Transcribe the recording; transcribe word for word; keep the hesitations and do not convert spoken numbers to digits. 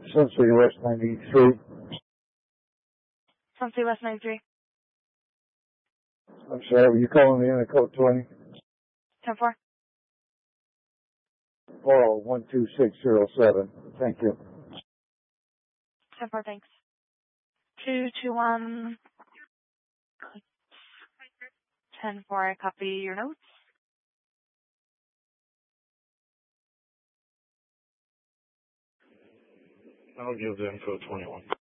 Sun City West ninety-three. Sun City West ninety-three. I'm sorry, were you calling me in at code twenty? ten four. Oh, one two six zero seven. Thank you. ten four, thanks. two two one. ten four, copy your notes. I'll give them code twenty-one.